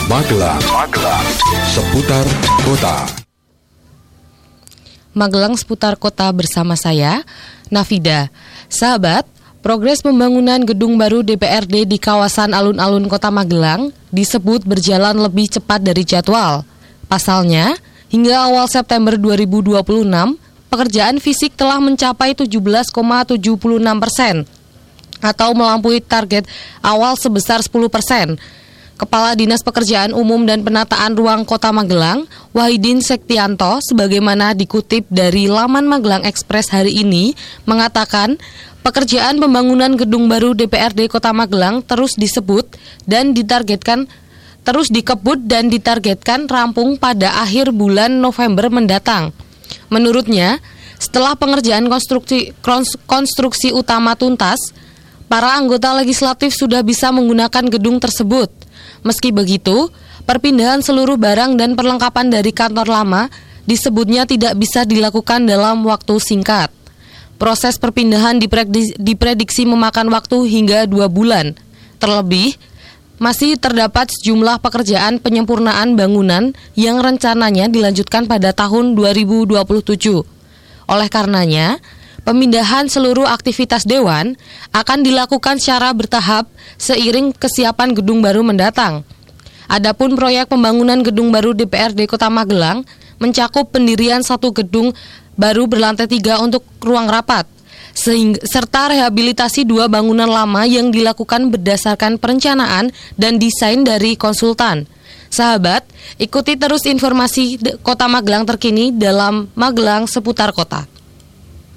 Magelang. Seputar kota. Magelang seputar kota bersama saya, Nafida. Sahabat, progres pembangunan gedung baru DPRD di kawasan alun-alun Kota Magelang disebut berjalan lebih cepat dari jadwal. Pasalnya, hingga awal September 2026, pekerjaan fisik telah mencapai 17,76% atau melampaui target awal sebesar 10%. Kepala Dinas Pekerjaan Umum dan Penataan Ruang Kota Magelang, Wahidin Sektianto, sebagaimana dikutip dari laman Magelang Express hari ini, mengatakan pekerjaan pembangunan gedung baru DPRD Kota Magelang terus dikebut dan ditargetkan rampung pada akhir bulan November mendatang. Menurutnya, setelah pengerjaan konstruksi utama tuntas, para anggota legislatif sudah bisa menggunakan gedung tersebut. Meski begitu, perpindahan seluruh barang dan perlengkapan dari kantor lama disebutnya tidak bisa dilakukan dalam waktu singkat. Proses perpindahan diprediksi memakan waktu hingga 2 bulan. Terlebih, masih terdapat sejumlah pekerjaan penyempurnaan bangunan yang rencananya dilanjutkan pada tahun 2027. Oleh karenanya, pemindahan seluruh aktivitas Dewan akan dilakukan secara bertahap seiring kesiapan gedung baru mendatang. Adapun proyek pembangunan gedung baru DPRD Kota Magelang mencakup pendirian 1 gedung baru berlantai 3 untuk ruang rapat, serta rehabilitasi 2 bangunan lama yang dilakukan berdasarkan perencanaan dan desain dari konsultan. Sahabat, ikuti terus informasi Kota Magelang terkini dalam Magelang seputar kota.